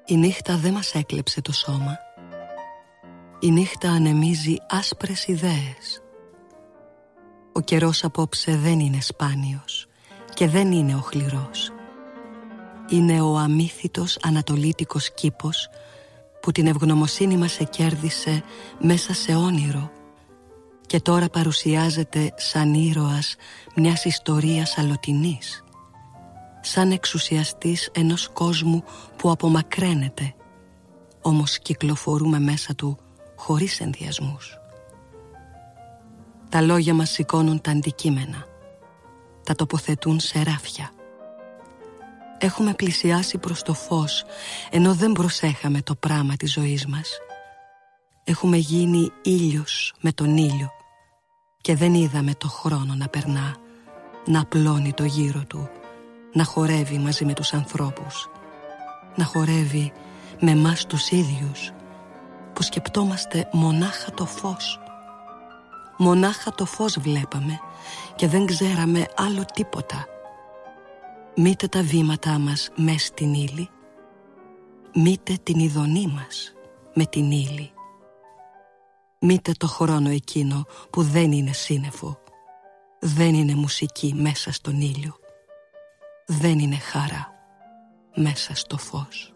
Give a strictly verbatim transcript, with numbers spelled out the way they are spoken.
Η νύχτα δεν μας έκλεψε το σώμα. Η νύχτα ανεμίζει άσπρες ιδέες. Ο καιρός απόψε δεν είναι σπάνιος και δεν είναι οχληρός. Είναι ο αμύθιτος ανατολίτικος κήπος που την ευγνωμοσύνη μας εκέρδισε μέσα σε όνειρο και τώρα παρουσιάζεται σαν ήρωας μιας ιστορίας αλλοτινής, σαν εξουσιαστής ενός κόσμου που απομακραίνεται, όμως κυκλοφορούμε μέσα του χωρίς ενδιασμούς. Τα λόγια μας σηκώνουν τα αντικείμενα, τα τοποθετούν σε ράφια. Έχουμε πλησιάσει προς το φως, ενώ δεν προσέχαμε το πράμα της ζωής μας. Έχουμε γίνει ήλιος με τον ήλιο και δεν είδαμε το χρόνο να περνά, να απλώνει το γύρο του, να χορεύει μαζί με τους ανθρώπους, να χορεύει με εμάς τους ίδιους, που σκεπτόμαστε μονάχα το φως. Μονάχα το φως βλέπαμε και δεν ξέραμε άλλο τίποτα. Μήτε τα βήματά μας μες στην ύλη, μήτε την ειδονή μας με την ύλη. Μήτε το χρόνο εκείνο που δεν είναι σύννεφο, δεν είναι μουσική μέσα στον ήλιο, δεν είναι χαρά μέσα στο φως.